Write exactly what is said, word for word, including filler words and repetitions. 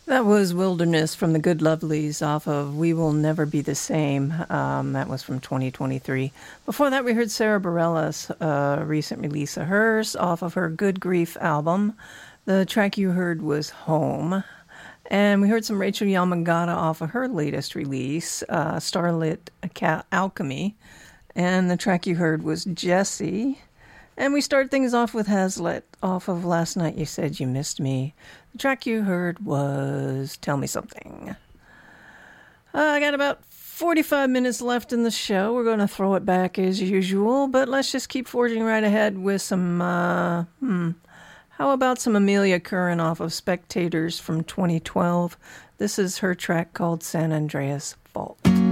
That was Wilderness from the Good Lovelies off of We Will Never Be the Same. Um, that was from twenty twenty-three. Before that, we heard Sarah Bareilles, a recent release of hers off of her Good Grief album. The track you heard was Home. And we heard some Rachel Yamagata off of her latest release, uh, Starlit Alchemy. And the track you heard was Jessie. And we start things off with Hazlitt off of Last Night You Said You Missed Me. The track you heard was Tell Me Something. Uh, I got about forty-five minutes left in the show. We're going to throw it back as usual, but let's just keep forging right ahead with some, uh, hmm, how about some Amelia Curran off of Spectators from twenty twelve? This is her track called San Andreas Fault.